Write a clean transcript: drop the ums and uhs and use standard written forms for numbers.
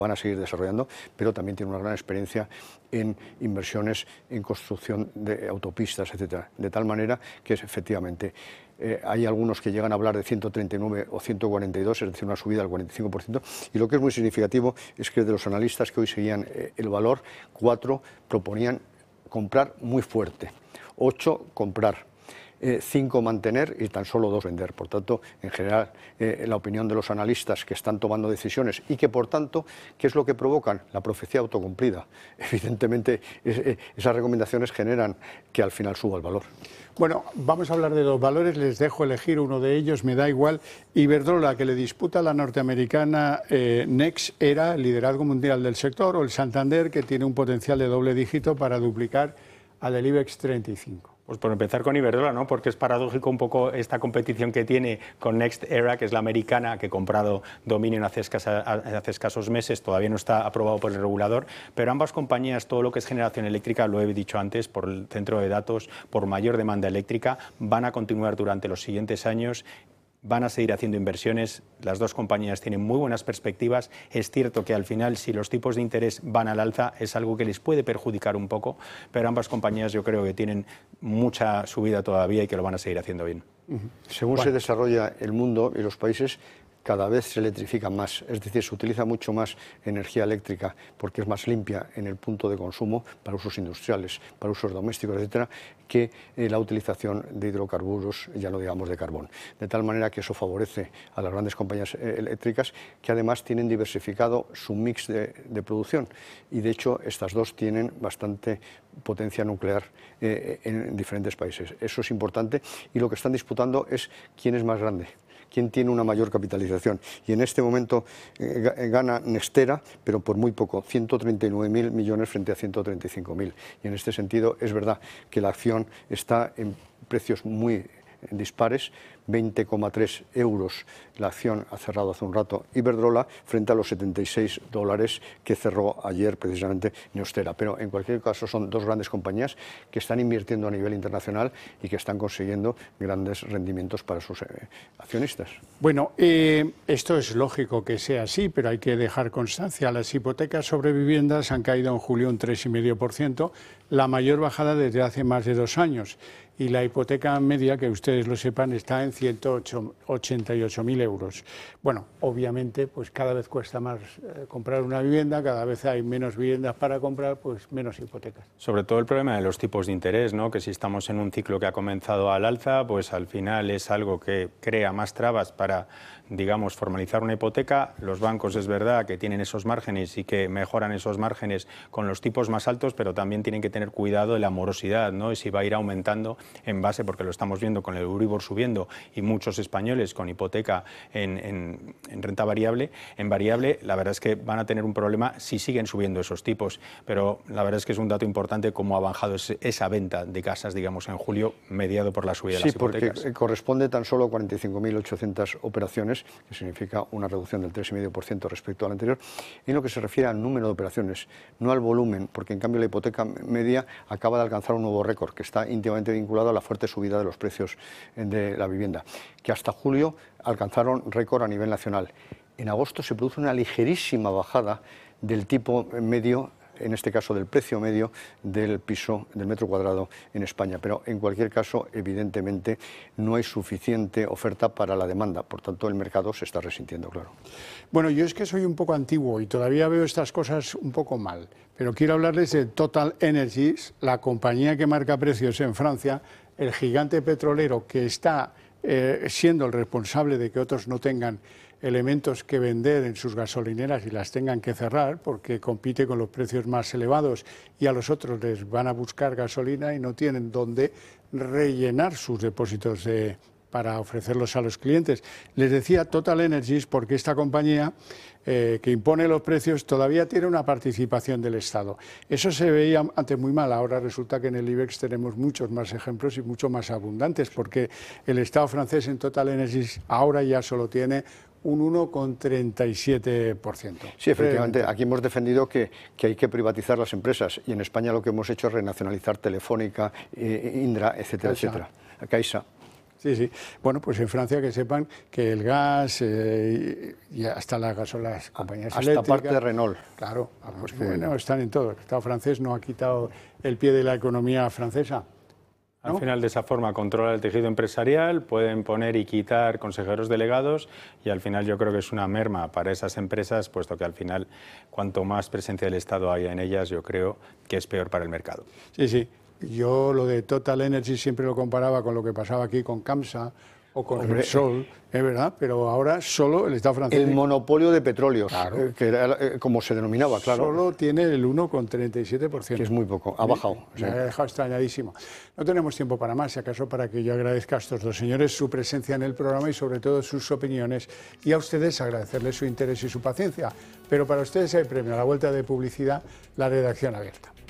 van a seguir desarrollando, pero también tiene una gran experiencia en inversiones en construcción de autopistas, etcétera, de tal manera que efectivamente hay algunos que llegan a hablar de 139 o 142, es decir, una subida del 45%, y lo que es muy significativo es que de los analistas que hoy seguían el valor, 4 proponían comprar muy fuerte, 8 comprar, 5 mantener y tan solo 2 vender. Por tanto, en general, la opinión de los analistas que están tomando decisiones y que, por tanto, ¿qué es lo que provocan? La profecía autocumplida. Evidentemente, esas recomendaciones generan que al final suba el valor. Bueno, vamos a hablar de 2 valores, les dejo elegir uno de ellos, me da igual. Iberdrola, que le disputa a la norteamericana NextEra, el liderazgo mundial del sector, o el Santander, que tiene un potencial de doble dígito para duplicar al del IBEX 35. Pues por empezar con Iberdrola, ¿no? Porque es paradójico un poco esta competición que tiene con NextEra, que es la americana, que ha comprado Dominion hace escasos meses, todavía no está aprobado por el regulador, pero ambas compañías, todo lo que es generación eléctrica, lo he dicho antes, por el centro de datos, por mayor demanda eléctrica, van a continuar durante los siguientes años. Van a seguir haciendo inversiones, las 2 compañías tienen muy buenas perspectivas. Es cierto que al final, si los tipos de interés van al alza, es algo que les puede perjudicar un poco, pero ambas compañías yo creo que tienen mucha subida todavía y que lo van a seguir haciendo bien. Según se desarrolla el mundo y los países, cada vez se electrifica más, es decir, se utiliza mucho más energía eléctrica porque es más limpia en el punto de consumo para usos industriales, para usos domésticos, etcétera, que la utilización de hidrocarburos, ya no digamos de carbón. De tal manera que eso favorece a las grandes compañías eléctricas, que además tienen diversificado su mix de producción, y de hecho estas 2 tienen bastante potencia nuclear en diferentes países. Eso es importante, y lo que están disputando es quién es más grande, quién tiene una mayor capitalización. Y en este momento gana NextEra, pero por muy poco, 139.000 millones frente a 135.000. Y en este sentido es verdad que la acción está en precios muy dispares, 20,3 euros la acción ha cerrado hace un rato Iberdrola frente a los $76 que cerró ayer precisamente NextEra. Pero en cualquier caso son 2 grandes compañías que están invirtiendo a nivel internacional y que están consiguiendo grandes rendimientos para sus accionistas. Bueno, esto es lógico que sea así, pero hay que dejar constancia. Las hipotecas sobre viviendas han caído en julio un 3,5%, la mayor bajada desde hace más de 2 años. Y la hipoteca media, que ustedes lo sepan, está en 188.000 euros. Bueno, obviamente, pues cada vez cuesta más comprar una vivienda, cada vez hay menos viviendas para comprar, pues menos hipotecas. Sobre todo el problema de los tipos de interés, ¿no? Que si estamos en un ciclo que ha comenzado al alza, pues al final es algo que crea más trabas para, digamos, formalizar una hipoteca. Los bancos es verdad que tienen esos márgenes y que mejoran esos márgenes con los tipos más altos, pero también tienen que tener cuidado de la morosidad, ¿no? Y si va a ir aumentando en base, porque lo estamos viendo con el Euribor subiendo y muchos españoles con hipoteca en renta variable, en variable, la verdad es que van a tener un problema si siguen subiendo esos tipos. Pero la verdad es que es un dato importante cómo ha bajado esa venta de casas, digamos, en julio, mediado por la subida de las hipotecas. Sí, porque corresponde tan solo a 45.800 operaciones, que significa una reducción del 3,5% respecto al anterior, en lo que se refiere al número de operaciones, no al volumen, porque en cambio la hipoteca media acaba de alcanzar un nuevo récord, que está íntimamente vinculado a la fuerte subida de los precios de la vivienda, que hasta julio alcanzaron récord a nivel nacional. En agosto se produce una ligerísima bajada del tipo medio, en este caso del precio medio del piso, del metro cuadrado en España, pero en cualquier caso, evidentemente, no hay suficiente oferta para la demanda, por tanto el mercado se está resintiendo, claro. Bueno, yo es que soy un poco antiguo y todavía veo estas cosas un poco mal, pero quiero hablarles de Total Energies, la compañía que marca precios en Francia, el gigante petrolero que está siendo el responsable de que otros no tengan elementos que vender en sus gasolineras y las tengan que cerrar porque compite con los precios más elevados y a los otros les van a buscar gasolina y no tienen dónde rellenar sus depósitos para ofrecerlos a los clientes. Les decía Total Energies porque esta compañía que impone los precios todavía tiene una participación del Estado. Eso se veía antes muy mal, ahora resulta que en el IBEX tenemos muchos más ejemplos y mucho más abundantes porque el Estado francés en Total Energies ahora ya solo tiene un 1,37%. Sí, efectivamente, aquí hemos defendido que hay que privatizar las empresas y en España lo que hemos hecho es renacionalizar Telefónica, Indra, etcétera, etcétera. Caixa. Sí, sí. Bueno, pues en Francia que sepan que el gas y hasta las compañías hasta eléctricas... parte de Renault. Claro, pues bueno, están en todo. El Estado francés no ha quitado el pie de la economía francesa. Al final, de esa forma, controla el tejido empresarial, pueden poner y quitar consejeros delegados y al final yo creo que es una merma para esas empresas, puesto que al final, cuanto más presencia del Estado haya en ellas, yo creo que es peor para el mercado. Sí, sí. Yo lo de Total Energy siempre lo comparaba con lo que pasaba aquí con CAMSA o con Repsol, es verdad, pero ahora solo el Estado francés... El monopolio de petróleos, claro, que era como se denominaba, claro. Solo tiene el 1,37%. Que es muy poco, ha bajado. Me ha dejado extrañadísimo. No tenemos tiempo para más, si acaso para que yo agradezca a estos dos señores su presencia en el programa y sobre todo sus opiniones, y a ustedes agradecerles su interés y su paciencia. Pero para ustedes hay premio, a la vuelta de publicidad, la redacción abierta.